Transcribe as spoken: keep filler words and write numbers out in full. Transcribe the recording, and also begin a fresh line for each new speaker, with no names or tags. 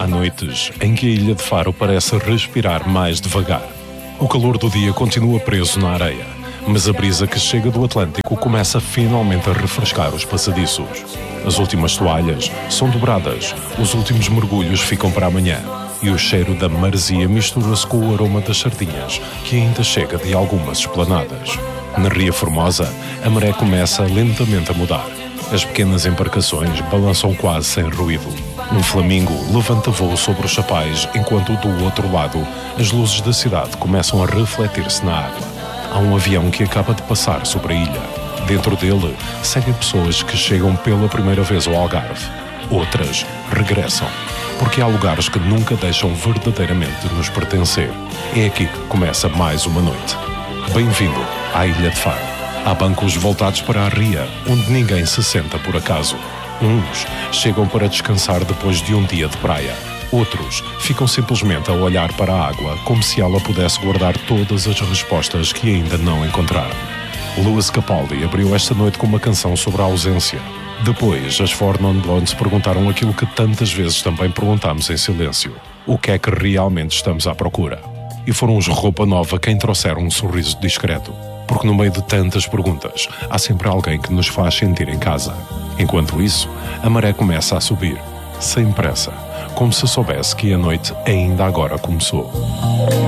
noites em que a ilha de Faro parece respirar mais devagar. O calor do dia continua preso na areia, mas a brisa que chega do Atlântico começa finalmente a refrescar os passadiços. As últimas toalhas são dobradas, os últimos mergulhos ficam para amanhã e o cheiro da maresia mistura-se com o aroma das sardinhas que ainda chega de algumas esplanadas. Na Ria Formosa, a maré começa lentamente a mudar. As pequenas embarcações balançam quase sem ruído. Um flamingo levanta voo sobre os chapais, enquanto do outro lado as luzes da cidade começam a refletir-se na água. Há um avião que acaba de passar sobre a ilha. Dentro dele, seguem pessoas que chegam pela primeira vez ao Algarve. Outras regressam, porque há lugares que nunca deixam verdadeiramente nos pertencer. É aqui que começa mais uma noite. Bem-vindo à Ilha de Faro. Há bancos voltados para a ria, onde ninguém se senta por acaso. Uns chegam para descansar depois de um dia de praia. Outros ficam simplesmente a olhar para a água, como se ela pudesse guardar todas as respostas que ainda não encontraram. Lewis Capaldi abriu esta noite com uma canção sobre a ausência. Depois, as Four Non Blondes perguntaram aquilo que tantas vezes também perguntámos em silêncio. O que é que realmente estamos à procura? E foram os Roupa Nova quem trouxeram um sorriso discreto. Porque no meio de tantas perguntas, há sempre alguém que nos faz sentir em casa. Enquanto isso, a maré começa a subir, sem pressa, como se soubesse que a noite ainda agora começou.